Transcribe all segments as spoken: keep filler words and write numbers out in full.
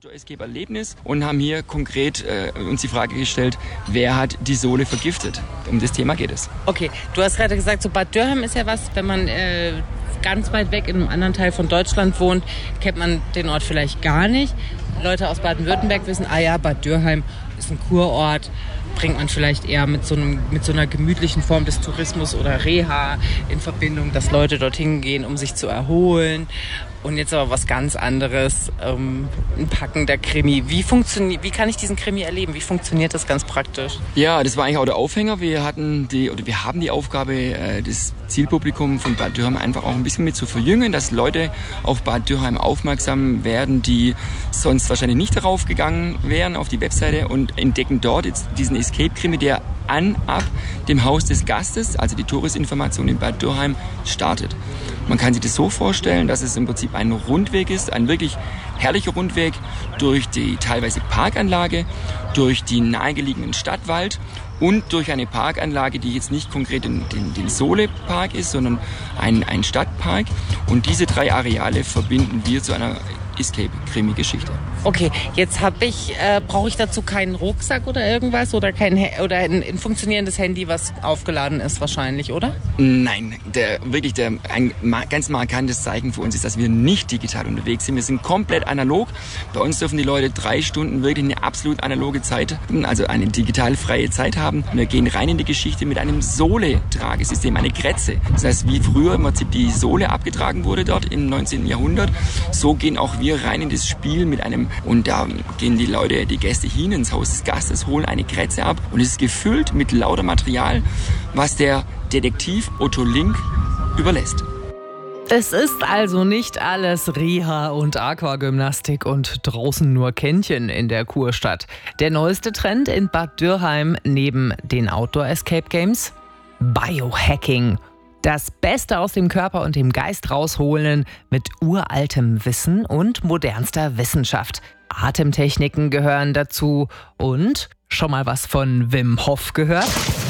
Escape-Erlebnis und haben hier konkret äh, uns die Frage gestellt, wer hat die Sohle vergiftet? Um das Thema geht es. Okay, du hast gerade gesagt, so Bad Dürrheim ist ja was, wenn man äh, ganz weit weg in einem anderen Teil von Deutschland wohnt, kennt man den Ort vielleicht gar nicht. Leute aus Baden-Württemberg wissen, ah ja, Bad Dürrheim ist ein Kurort, bringt man vielleicht eher mit so, einem, mit so einer gemütlichen Form des Tourismus oder Reha in Verbindung, dass Leute dorthin gehen, um sich zu erholen. Und jetzt aber was ganz anderes, ähm, ein packender Krimi. Wie funktioniert, wie kann ich diesen Krimi erleben? Wie funktioniert das ganz praktisch? Ja, das war eigentlich auch der Aufhänger. Wir hatten die, oder wir haben die Aufgabe, äh, das Zielpublikum von Bad Dürrheim einfach auch ein bisschen mit zu verjüngen, dass Leute auf Bad Dürrheim aufmerksam werden, die sonst wahrscheinlich nicht darauf gegangen wären, auf die Webseite, und entdecken dort jetzt diesen Escape-Krimi, der an, ab dem Haus des Gastes, also die Touristinformation in Bad Dürrheim, startet. Man kann sich das so vorstellen, dass es im Prinzip ein Rundweg ist, ein wirklich herrlicher Rundweg durch die teilweise Parkanlage, durch die nahegelegenen Stadtwald und durch eine Parkanlage, die jetzt nicht konkret den, den, den Sohle-Park ist, sondern ein, ein Stadtpark. Und diese drei Areale verbinden wir zu einer Escape-Krimi-Geschichte. Okay, jetzt habe ich, äh, brauche ich dazu keinen Rucksack oder irgendwas oder kein oder ein, ein funktionierendes Handy, was aufgeladen ist wahrscheinlich, oder? Nein, der wirklich der ein ganz markantes Zeichen für uns ist, dass wir nicht digital unterwegs sind. Wir sind komplett analog. Bei uns dürfen die Leute drei Stunden wirklich eine absolut analoge Zeit, also eine digital freie Zeit haben. Wir gehen rein in die Geschichte mit einem Sohle-Tragesystem, eine Grätze. Das heißt, wie früher im Prinzip die Sohle abgetragen wurde dort im neunzehnten Jahrhundert, so gehen auch wir rein in das Spiel mit einem, und da gehen die Leute, die Gäste hin ins Haus des Gastes, holen eine Grätze ab und es ist gefüllt mit lauter Material, was der Detektiv Otto Link überlässt. Es ist also nicht alles Reha und Aquagymnastik und draußen nur Kännchen in der Kurstadt. Der neueste Trend in Bad Dürrheim neben den Outdoor-Escape-Games? Biohacking. Das Beste aus dem Körper und dem Geist rausholen mit uraltem Wissen und modernster Wissenschaft. Atemtechniken gehören dazu und schon mal was von Wim Hof gehört?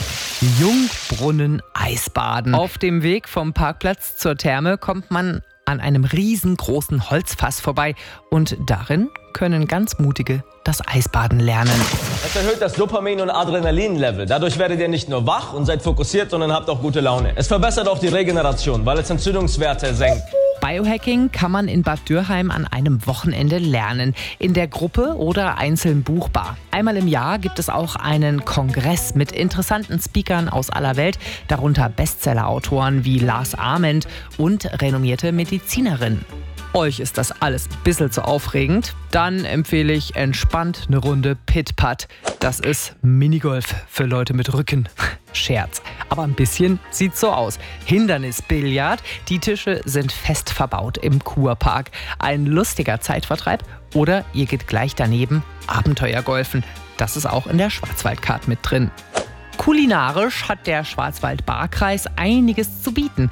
Jungbrunnen-Eisbaden. Auf dem Weg vom Parkplatz zur Therme kommt man an einem riesengroßen Holzfass vorbei und darin können ganz Mutige das Eisbaden lernen. Es erhöht das Dopamin- und Adrenalin-Level. Dadurch werdet ihr nicht nur wach und seid fokussiert, sondern habt auch gute Laune. Es verbessert auch die Regeneration, weil es Entzündungswerte senkt. Biohacking kann man in Bad Dürrheim an einem Wochenende lernen, in der Gruppe oder einzeln buchbar. Einmal im Jahr gibt es auch einen Kongress mit interessanten Speakern aus aller Welt, darunter Bestsellerautoren wie Lars Ament und renommierte Medizinerinnen. Euch ist das alles ein bisschen zu aufregend? Dann empfehle ich entspannt eine Runde Pit-Pat. Das ist Minigolf für Leute mit Rücken. Scherz. Aber ein bisschen sieht's so aus. Hindernisbillard. Die Tische sind fest verbaut im Kurpark. Ein lustiger Zeitvertreib. Oder ihr geht gleich daneben Abenteuergolfen. Das ist auch in der Schwarzwaldcard mit drin. Kulinarisch hat der Schwarzwald-Baar-Kreis einiges zu bieten.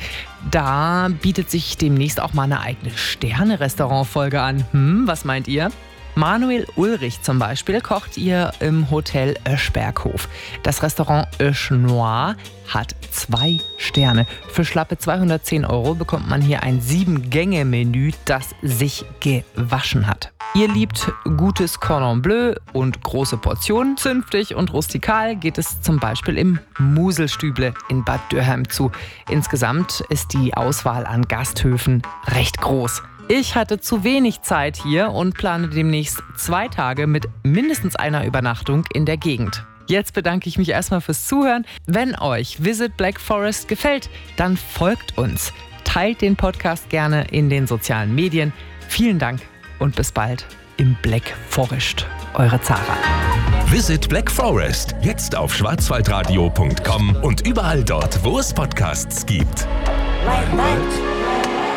Da bietet sich demnächst auch mal eine eigene Sterne-Restaurant-Folge an. Hm, was meint ihr? Manuel Ulrich zum Beispiel kocht ihr im Hotel Öschberghof. Das Restaurant Ösch Noir hat zwei Sterne. Für schlappe zweihundertzehn Euro bekommt man hier ein Sieben-Gänge-Menü, das sich gewaschen hat. Ihr liebt gutes Cordon Bleu und große Portionen. Zünftig und rustikal geht es zum Beispiel im Muselstüble in Bad Dürrheim zu. Insgesamt ist die Auswahl an Gasthöfen recht groß. Ich hatte zu wenig Zeit hier und plane demnächst zwei Tage mit mindestens einer Übernachtung in der Gegend. Jetzt bedanke ich mich erstmal fürs Zuhören. Wenn euch Visit Black Forest gefällt, dann folgt uns. Teilt den Podcast gerne in den sozialen Medien. Vielen Dank und bis bald im Black Forest. Eure Zara. Visit Black Forest. Jetzt auf schwarzwaldradio punkt com und überall dort, wo es Podcasts gibt. Like